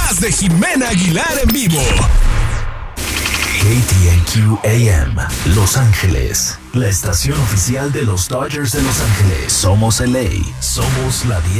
más de Jimena Aguilar en vivo. KTNQ AM, Los Ángeles, la estación oficial de los Dodgers de Los Ángeles. Somos LA, somos la 10.